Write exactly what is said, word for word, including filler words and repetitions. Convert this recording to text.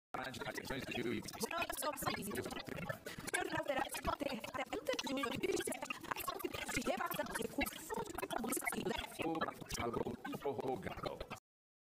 de eleições de dois mil e vinte e cinco. Senhor Federal manter até trinta de junho de dois mil e vinte e sete a ação que se rebaixar o recurso de contribuição do O prorrogar